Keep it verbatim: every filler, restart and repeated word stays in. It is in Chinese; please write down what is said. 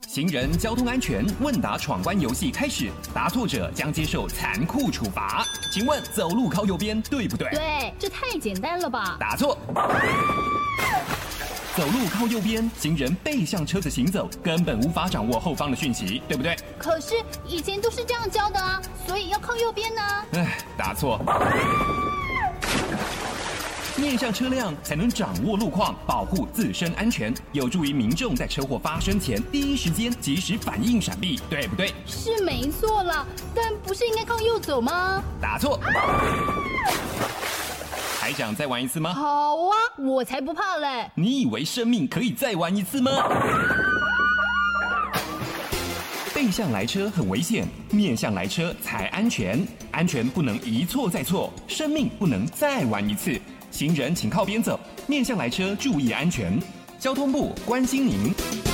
行人交通安全问答闯关游戏开始，答错者将接受残酷处罚。请问走路靠右边对不对？ 对，这太简单了吧？ 答错。走路靠右边，行人背向车子行走，根本无法掌握后方的讯息，对不对？ 可是以前都是这样教的啊，所以要靠右边呢。 唉，答错。面向车辆才能掌握路况，保护自身安全，有助于民众在车祸发生前第一时间及时反应闪避，对不对？ 是没错啦，但不是应该靠右走吗？ 答错。还想再玩一次吗？ 好啊，我才不怕嘞！ 你以为生命可以再玩一次吗？背向来车很危险，面向来车才安全。安全不能一错再错，生命不能再玩一次。行人请靠边走，面向来车注意安全。交通部关心您。